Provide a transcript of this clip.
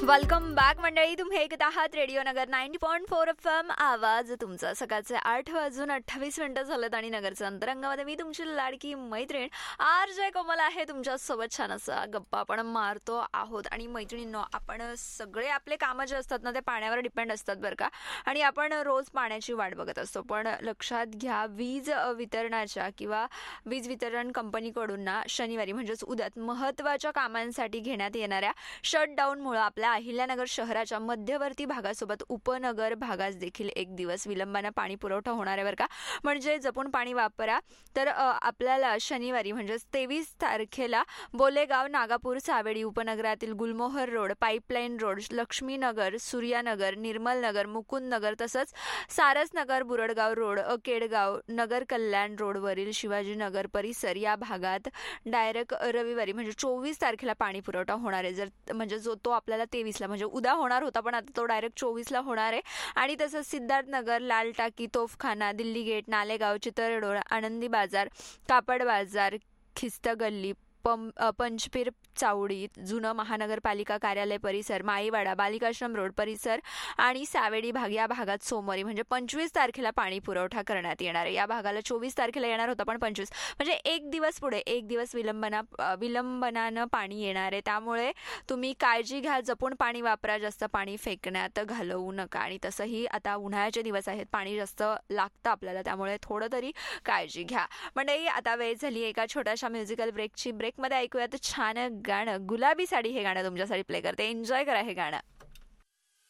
Welcome back मंडळी. तुम्ही ऐकत आहात रेडिओ नगर 90.4 FM. आवाज तुमचा. सकाळचे 8:28 झालेत आणि नगरच्या अंतरंगामध्ये मी तुमची लाडकी मैत्रीण RJ कोमल आहे तुमच्यासोबत. छान असा गप्पा आपण मारतो आहोत. आणि मैत्रिणींनो, आपण सगळे आपले कामं जे असतात ना ते पाण्यावर डिपेंड असतात बरं का. आणि आपण रोज पाण्याची वाट बघत असतो. पण लक्षात घ्या, वीज वितरणाच्या किंवा वीज वितरण कंपनीकडून ना शनिवारी म्हणजेच उद्यात महत्त्वाच्या कामांसाठी घेण्यात येणाऱ्या शटडाऊनमुळे आपल्या अहिल्यानगर शहराच्या मध्यवर्ती भागासोबत उपनगर भागास देखील एक दिवस विलंबानं पाणी पुरवठा होणार आहे बरं का. म्हणजे जपून पाणी वापरा. तर आपल्याला शनिवारी म्हणजेच 23 तारखेला बोलेगाव, नागापूर, सावेडी उपनगरातील गुलमोहर road, pipeline road, Laxminagar, Suryanagar, Nirmalnagar, Mukundnagar तसंच सारसनगर, बुरडगाव रोड, केडगाव, नगर कल्याण रोडवरील शिवाजीनगर परिसर या भागात डायरेक्ट रविवारी म्हणजे 24 तारखेला पाणी पुरवठा होणार आहे. जर म्हणजे जो तो आपल्याला 23ला म्हणजे उद्या होणार होता, पण आता तो डायरेक्ट 24ला होणार आहे. आणि तसंच सिद्धार्थनगर, लाल टाकी, तोफखाना, दिल्ली गेट, नालेगाव, चितळडोळ, आनंदी बाजार, कापड बाजार, खिस्त गल्ली, पंचपीर चावडी, जुनं महानगरपालिका कार्यालय परिसर, माईवाडा, बालिकाश्रम रोड परिसर आणि सावेडी भाग या भागात सोमवारी म्हणजे 25 तारखेला पाणी पुरवठा करण्यात येणार आहे. या भागाला 24 तारखेला येणार होता, पण 25 म्हणजे एक दिवस पुढे, एक दिवस विलंबनानं पाणी येणार आहे. त्यामुळे तुम्ही काळजी घ्या, जपून पाणी वापरा, जास्त पाणी फेकण्यात घालवू नका. आणि तसंही आता उन्हाळ्याचे दिवस आहेत, पाणी जास्त लागतं आपल्याला, त्यामुळे थोडं तरी काळजी घ्या. म्हणजे आता वेळ झाली एका छोट्याशा म्युझिकल ब्रेकची. ब्रेकमध्ये ऐकूयात छान गाणं, गुलाबी साडी हे गाणं तुमच्यासाठी प्ले करते. एन्जॉय करा हे गाणं.